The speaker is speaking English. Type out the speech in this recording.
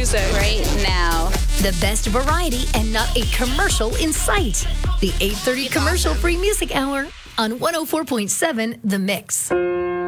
music right now. The best variety and not a commercial in sight. The 8:30 commercial-free music hour on 104.7 The Mix.